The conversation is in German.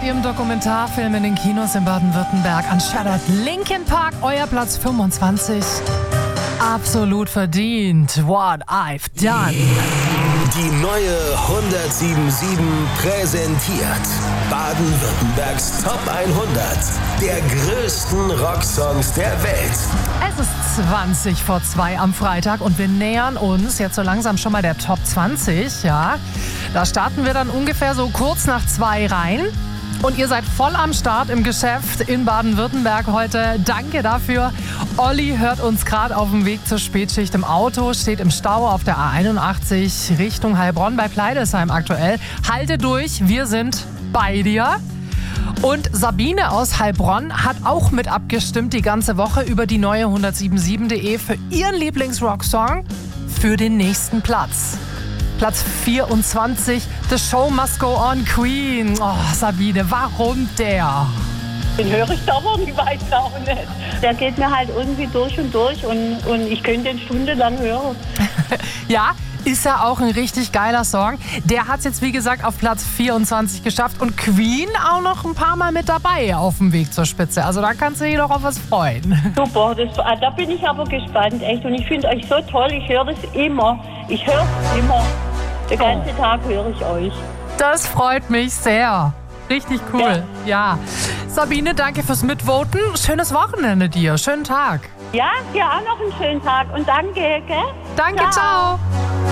mit ihrem Dokumentarfilm in den Kinos in Baden-Württemberg. Unshuttered. Linkin Park, euer Platz 25. Absolut verdient. What I've Done. Die neue 107.7 präsentiert Baden-Württembergs Top 100 der größten Rocksongs der Welt. Es ist 20 vor 2 am Freitag und wir nähern uns jetzt so langsam schon mal der Top 20. Ja, da starten wir dann ungefähr so kurz nach 2 rein. Und ihr seid voll am Start im Geschäft in Baden-Württemberg heute. Danke dafür. Olli hört uns gerade auf dem Weg zur Spätschicht im Auto, steht im Stau auf der A81 Richtung Heilbronn bei Pleidesheim aktuell. Halte durch, wir sind bei dir. Und Sabine aus Heilbronn hat auch mit abgestimmt die ganze Woche über die neue 107.7.de für ihren Lieblingsrocksong für den nächsten Platz. Platz 24, The Show Must Go On, Queen. Oh, Sabine, warum der? Den höre ich aber nicht weiter auch nicht. Der geht mir halt irgendwie durch und durch und ich könnte ihn stundenlang hören. Ja, ist ja auch ein richtig geiler Song. Der hat es jetzt, wie gesagt, auf Platz 24 geschafft und Queen auch noch ein paar Mal mit dabei auf dem Weg zur Spitze. Also da kannst du dich doch auf was freuen. Super, da bin ich aber gespannt, echt. Und ich finde euch so toll, ich höre das immer. Ich höre es immer. Den ganzen Tag höre ich euch. Das freut mich sehr. Richtig cool. Ja. Sabine, danke fürs Mitvoten. Schönes Wochenende dir. Schönen Tag. Ja, dir auch noch einen schönen Tag und danke, gell? Danke, ciao.